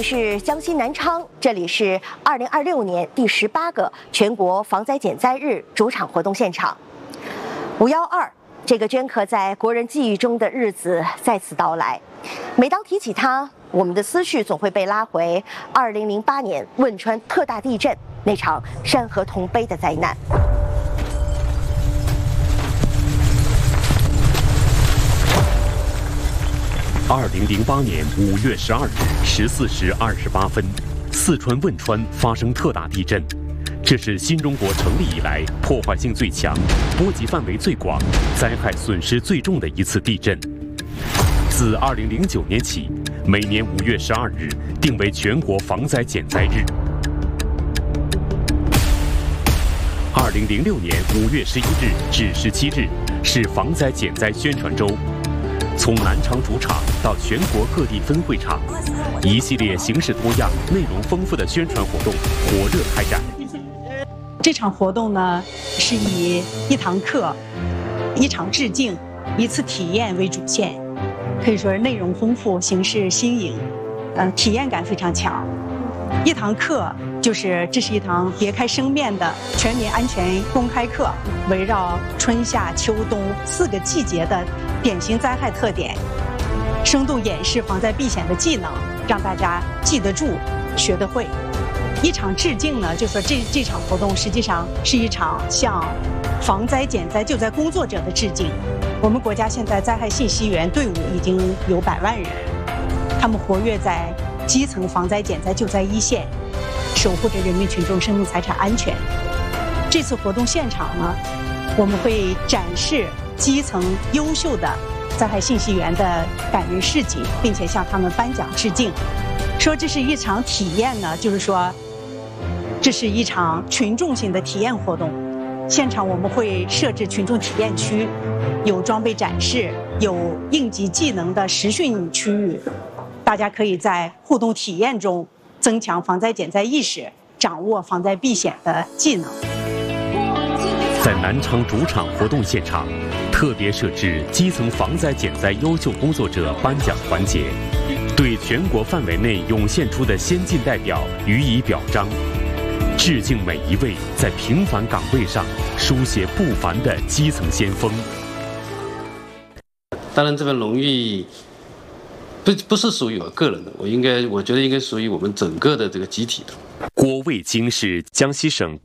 是江西南昌，这里是2026年第18个全国防灾减灾日主场活动现场。512这个镌刻在国人记忆中的日子再次到来，每当提起它，我们的思绪总会被拉回2008年汶川特大地震那场山河同悲的灾难。 2008年5月12日14时28分，四川汶川发生特大地震，这是新中国成立以来破坏性最强、波及范围最广、灾害损失最重的一次地震。自2009年起，每年5月12日定为全国防灾减灾日。2006年5月11日至17日是防灾减灾宣传周。从南昌主场到全国各地分会场，一系列形式多样、内容丰富的宣传活动火热开展。 这场活动呢，是以一堂课、一场致敬、一次体验为主线，可以说是内容丰富、形式新颖，体验感非常强。一堂课这是一堂别开生面的全民安全公开课，围绕春夏秋冬4个季节的典型灾害特点，生动演示防灾避险的技能，让大家记得住、学得会。一场致敬呢，就说这场活动实际上是一场向防灾减灾救灾工作者的致敬。我们国家现在灾害信息源队伍已经有100万人，他们活跃在基层防灾减灾救灾一线，守护着人民群众生命财产安全。这次活动现场呢，我们会展示基层优秀的灾害信息源的感人事迹，并且向他们颁奖致敬。说这是一场体验呢，就是说这是一场群众性的体验活动。现场我们会设置群众体验区，有装备展示，有应急技能的实训区域，大家可以在互动体验中增强防灾减灾意识，掌握防灾避险的技能。 在南昌主场活动现场，特别设置基层防灾减灾优秀工作者颁奖环节，对全国范围内涌现出的先进代表予以表彰，致敬每一位在平凡岗位上书写不凡的基层先锋。 当然，这份荣誉不是属于我个人的，我觉得应该属于我们整个的这个集体的。 郭卫京是江西省